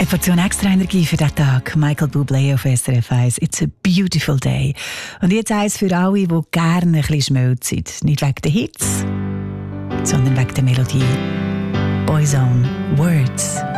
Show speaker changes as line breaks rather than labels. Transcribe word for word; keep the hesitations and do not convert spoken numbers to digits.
Eine Portion extra Energie für diesen Tag. Michael Bublé auf S R F eins. It's a beautiful day. Und jetzt eins für alle, die gerne ein bisschen schmelzen. Nicht wegen der Hits, sondern wegen der Melodie. Boyzone, Words.